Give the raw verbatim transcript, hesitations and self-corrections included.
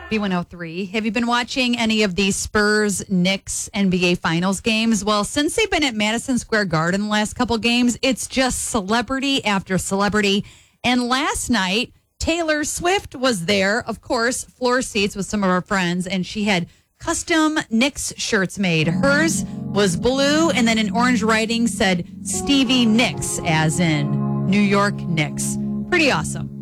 B one oh three. Have you been watching any of the Spurs Knicks N B A Finals games? Well, since they've been at Madison Square Garden the last couple games, it's just celebrity after celebrity. And last night, Taylor Swift was there, of course, floor seats with some of our friends, and she had custom Knicks shirts made. Hers was blue, and then in orange writing said Stevie Nicks, as in New York Knicks. Pretty awesome.